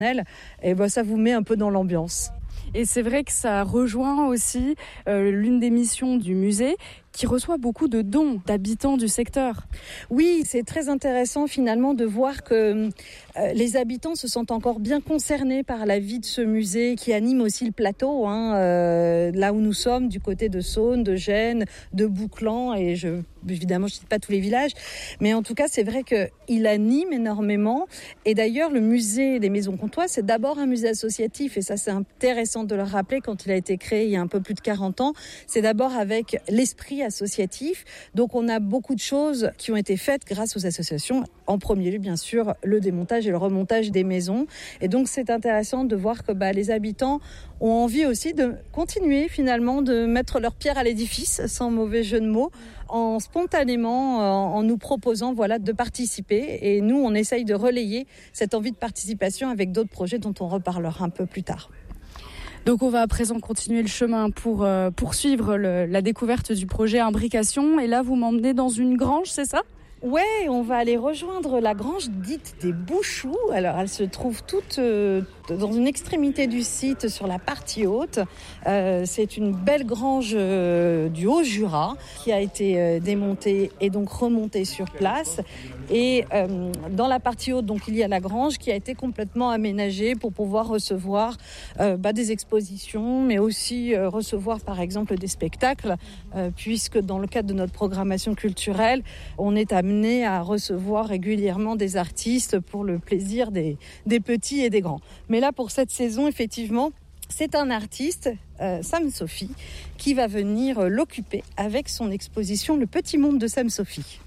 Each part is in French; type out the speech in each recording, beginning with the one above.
et ça vous met un peu dans l'ambiance. Et c'est vrai que ça rejoint aussi l'une des missions du musée qui reçoit beaucoup de dons d'habitants du secteur. Oui, c'est très intéressant finalement de voir que les habitants se sentent encore bien concernés par la vie de ce musée qui anime aussi le plateau, là où nous sommes, du côté de Saône, de Gênes, de Bouclan, et évidemment je ne cite pas tous les villages, mais en tout cas c'est vrai qu'il anime énormément. Et d'ailleurs le musée des Maisons Comtoises, c'est d'abord un musée associatif, et ça c'est intéressant de le rappeler quand il a été créé il y a un peu plus de 40 ans. C'est d'abord avec l'esprit associatif, donc on a beaucoup de choses qui ont été faites grâce aux associations, en premier lieu bien sûr le démontage et le remontage des maisons, et donc c'est intéressant de voir que les habitants ont envie aussi de continuer finalement de mettre leur pierre à l'édifice, sans mauvais jeu de mots, en spontanément en nous proposant de participer, et nous on essaye de relayer cette envie de participation avec d'autres projets dont on reparlera un peu plus tard. Donc on va à présent continuer le chemin pour poursuivre la découverte du projet Imbrication. Et là, vous m'emmenez dans une grange, c'est ça ? Ouais, on va aller rejoindre la grange dite des Bouchoux. Alors, elle se trouve toute dans une extrémité du site, sur la partie haute. C'est une belle grange du Haut-Jura qui a été démontée et donc remontée sur place. Et dans la partie haute, donc, il y a la grange qui a été complètement aménagée pour pouvoir recevoir des expositions, mais aussi recevoir, par exemple, des spectacles, puisque dans le cadre de notre programmation culturelle, on est amené à recevoir régulièrement des artistes pour le plaisir des petits et des grands. Mais là, pour cette saison, effectivement, c'est un artiste, Sam Sophie, qui va venir l'occuper avec son exposition Le Petit Monde de Sam Sophie.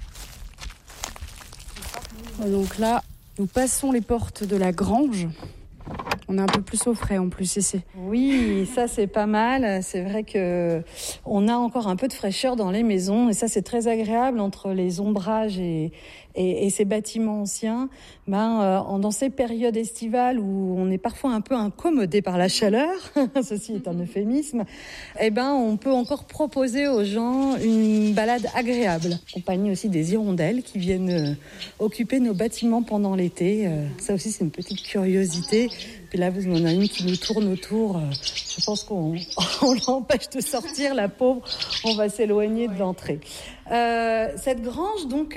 Donc là, nous passons les portes de la grange. On est un peu plus au frais en plus ici. Oui, ça c'est pas mal. C'est vrai que on a encore un peu de fraîcheur dans les maisons, et ça c'est très agréable entre les ombrages et ces bâtiments anciens. Dans ces périodes estivales où on est parfois un peu incommodé par la chaleur, ceci est un euphémisme, on peut encore proposer aux gens une balade agréable, en compagnie aussi des hirondelles qui viennent occuper nos bâtiments pendant l'été. Ça aussi c'est une petite curiosité. Puis là, vous en avez une qui nous tourne autour. Je pense qu'on l'empêche de sortir, la pauvre. On va s'éloigner de l'entrée. Cette grange, donc,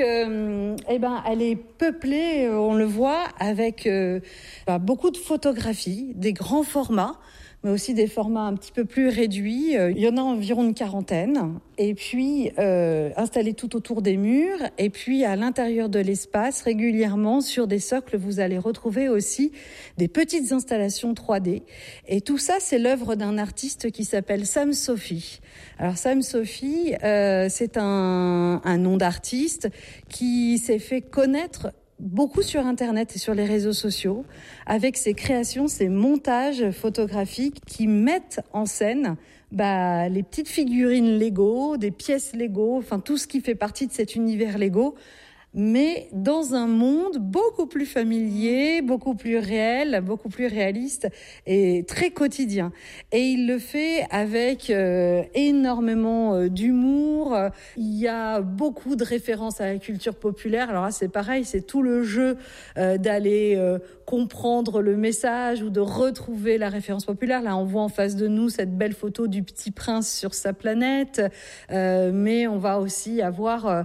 elle est peuplée, on le voit, avec beaucoup de photographies, des grands formats, mais aussi des formats un petit peu plus réduits. Il y en a environ une quarantaine. Et puis, installés tout autour des murs. Et puis, à l'intérieur de l'espace, régulièrement, sur des socles, vous allez retrouver aussi des petites installations 3D. Et tout ça, c'est l'œuvre d'un artiste qui s'appelle Sam Sophie. Alors, Sam Sophie, c'est un nom d'artiste qui s'est fait connaître beaucoup sur Internet et sur les réseaux sociaux, avec ses créations, ses montages photographiques qui mettent en scène les petites figurines Lego, des pièces Lego, enfin tout ce qui fait partie de cet univers Lego, mais dans un monde beaucoup plus familier, beaucoup plus réel, beaucoup plus réaliste et très quotidien. Et il le fait avec énormément d'humour. Il y a beaucoup de références à la culture populaire. Alors là, c'est pareil, c'est tout le jeu d'aller comprendre le message ou de retrouver la référence populaire. Là, on voit en face de nous cette belle photo du Petit Prince sur sa planète, mais on va aussi avoir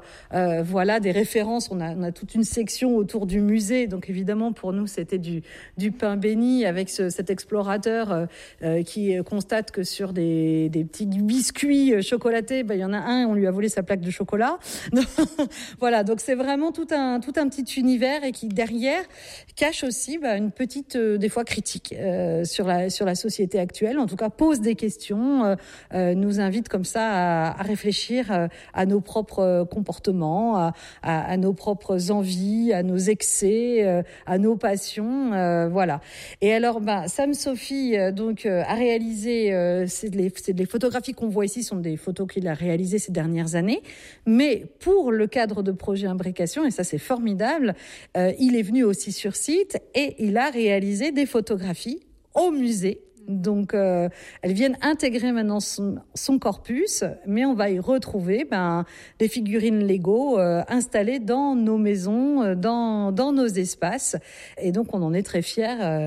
des références. On a toute une section autour du musée, donc évidemment pour nous c'était du pain béni avec cet explorateur qui constate que sur des petits biscuits chocolatés, il y en a un, on lui a volé sa plaque de chocolat. Voilà, donc c'est vraiment tout un petit univers, et qui derrière cache aussi une petite des fois critique sur la société actuelle, en tout cas pose des questions, nous invite comme ça à réfléchir à nos propres comportements, à nos propres envies, à nos excès, à nos passions, voilà. Et alors, Sam Sophie a réalisé, les photographies qu'on voit ici sont des photos qu'il a réalisées ces dernières années, mais pour le cadre de projet Imbrication, et ça c'est formidable, il est venu aussi sur site et il a réalisé des photographies au musée Donc, elles viennent intégrer maintenant son corpus, mais on va y retrouver des figurines Lego installées dans nos maisons, dans nos espaces. Et donc, on en est très fiers.